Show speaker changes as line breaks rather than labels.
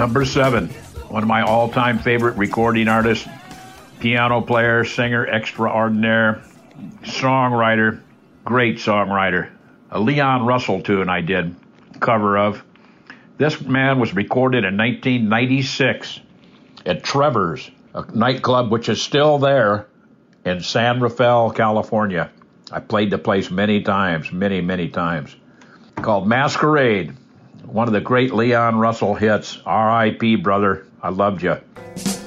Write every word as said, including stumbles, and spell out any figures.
Number seven, one of my all-time favorite recording artists, piano player, singer extraordinaire, songwriter, great songwriter. A Leon Russell tune I did, cover of. This man was recorded in nineteen ninety-six at Trevor's, a nightclub which is still there in San Rafael, California. I played the place many times, many, many times. Called Masquerade, one of the great Leon Russell hits. R I P, brother. I loved you.